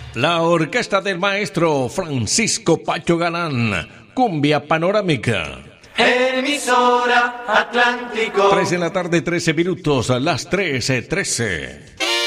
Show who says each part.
Speaker 1: La orquesta del maestro Francisco Pacho Galán, Cumbia Panorámica.
Speaker 2: Emisora Atlántico.
Speaker 1: 3 de la tarde, 13 minutos, las 13:13.